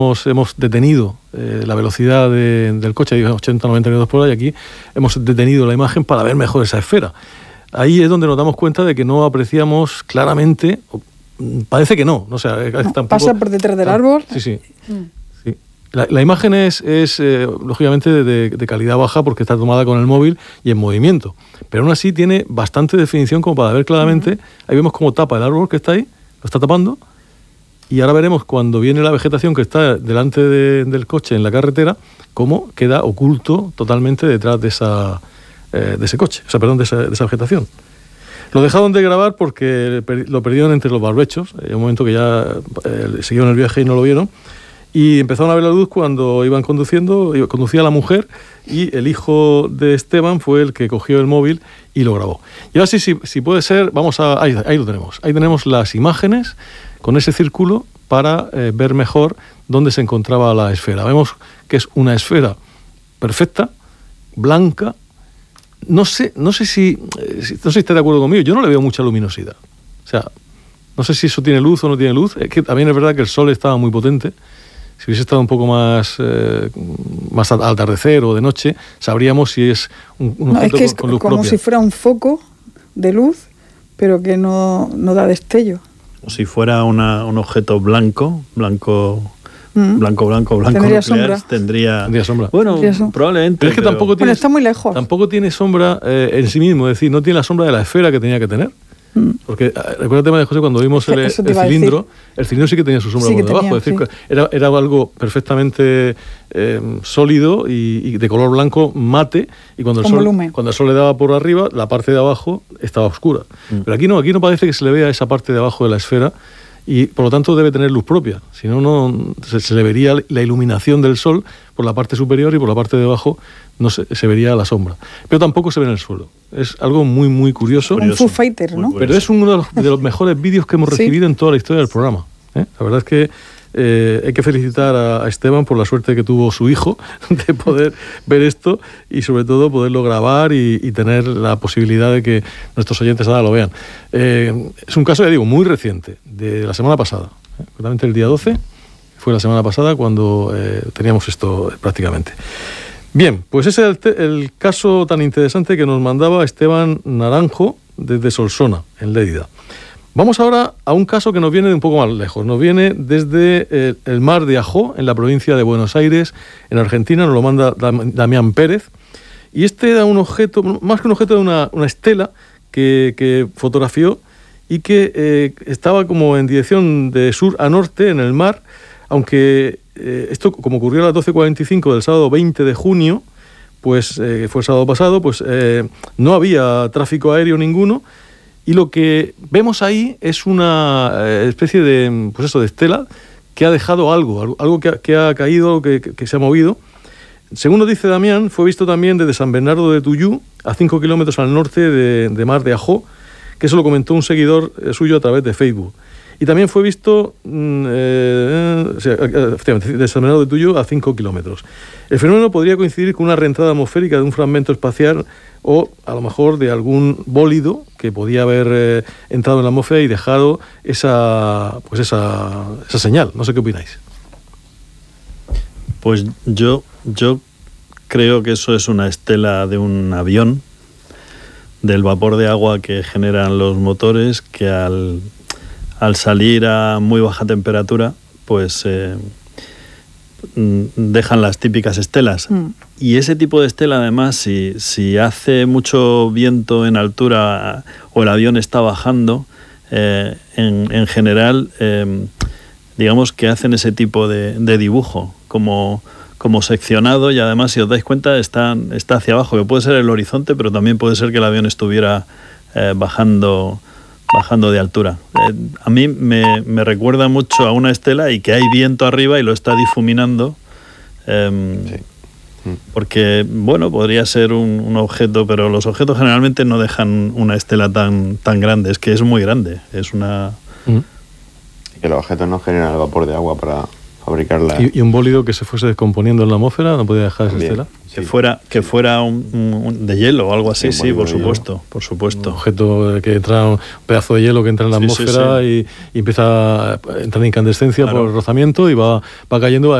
hemos detenido la velocidad del coche, 80-90 km por hora, y aquí hemos detenido la imagen para ver mejor esa esfera. Ahí es donde nos damos cuenta de que no apreciamos claramente, parece que no, o sea, tampoco, pasa por detrás del árbol. Sí, sí. Sí. La imagen es lógicamente de calidad baja porque está tomada con el móvil y en movimiento, pero aún así tiene bastante definición como para ver claramente. Ahí vemos cómo tapa el árbol que está ahí, lo está tapando, y ahora veremos cuando viene la vegetación que está delante del coche en la carretera, cómo queda oculto totalmente detrás de ese coche, de esa vegetación. Lo dejaron de grabar porque lo perdieron entre los barbechos. En un momento que ya siguieron el viaje y no lo vieron. Y empezaron a ver la luz cuando iban conduciendo. Conducía la mujer y el hijo de Esteban fue el que cogió el móvil y lo grabó. Y ahora sí, si puede ser, ahí lo tenemos. Ahí tenemos las imágenes con ese círculo para ver mejor dónde se encontraba la esfera. Vemos que es una esfera perfecta, blanca. No sé si está de acuerdo conmigo. Yo no le veo mucha luminosidad. O sea, no sé si eso tiene luz o no tiene luz. Es que también es verdad que el sol estaba muy potente. Si hubiese estado un poco más al atardecer o de noche, sabríamos si es un objeto con luz propia. Como si fuera un foco de luz, pero que no da destello. O si fuera un objeto blanco nuclear, tendría sombra. Bueno, probablemente. Pero es que tampoco tiene, está muy lejos. Tampoco tiene sombra en sí mismo, es decir, no tiene la sombra de la esfera que tenía que tener. Porque recuérdate, María José, cuando vimos el cilindro sí que tenía su sombra por debajo. Es decir, era algo perfectamente sólido y de color blanco mate, y cuando el sol le daba por arriba, la parte de abajo estaba oscura. Pero aquí no parece que se le vea esa parte de abajo de la esfera, y por lo tanto debe tener luz propia, si no se le vería la iluminación del sol por la parte superior, y por la parte de abajo no se vería la sombra, pero tampoco se ve en el suelo. Es algo muy muy curioso. Un Foo Fighter, ¿no? Pero es uno de los mejores vídeos que hemos recibido en toda la historia del programa. La verdad es que hay que felicitar a Esteban por la suerte que tuvo su hijo de poder ver esto, y sobre todo poderlo grabar y tener la posibilidad de que nuestros oyentes ahora lo vean. Es un caso, ya digo, muy reciente, de la semana pasada, concretamente el día 12, fue la semana pasada cuando teníamos esto prácticamente. Bien, pues ese es el caso tan interesante que nos mandaba Esteban Naranjo desde Solsona, en Lérida. Vamos ahora a un caso que nos viene de un poco más lejos. Nos viene desde el mar de Ajó, en la provincia de Buenos Aires, en Argentina. Nos lo manda Damián Pérez. Y este era un objeto, más que un objeto, de una estela que fotografió, y que estaba como en dirección de sur a norte en el mar, aunque esto, como ocurrió a las 12:45 del sábado 20 de junio, pues fue el sábado pasado, pues no había tráfico aéreo ninguno. Y lo que vemos ahí es una especie de estela que ha dejado algo que ha caído, algo que se ha movido. Según nos dice Damián, fue visto también desde San Bernardo de Tuyú, a 5 kilómetros al norte de Mar de Ajó, que eso lo comentó un seguidor suyo a través de Facebook. Y también fue visto efectivamente, de San Bernardo de Tuyú a 5 kilómetros. El fenómeno podría coincidir con una reentrada atmosférica de un fragmento espacial, o a lo mejor de algún bólido que podía haber entrado en la atmósfera y dejado esa señal. No sé qué opináis. Pues yo creo que eso es una estela de un avión, del vapor de agua que generan los motores, que al salir a muy baja temperatura, pues dejan las típicas estelas. Y ese tipo de estela, además, si hace mucho viento en altura o el avión está bajando, en general, digamos que hacen ese tipo de dibujo, como seccionado, y además, si os dais cuenta, está hacia abajo, que puede ser el horizonte, pero también puede ser que el avión estuviera bajando de altura. A mí me recuerda mucho a una estela, y que hay viento arriba y lo está difuminando, porque, bueno, podría ser un objeto, pero los objetos generalmente no dejan una estela tan grande, es que es muy grande, es una... Que los objetos no generan el vapor de agua para fabricarla. ¿Y un bólido que se fuese descomponiendo en la atmósfera no podía dejar esa estela? Que fuera un de hielo o algo así, sí, por supuesto. Un objeto que entra, un pedazo de hielo que entra en la atmósfera y empieza a entrar en incandescencia por el rozamiento y va cayendo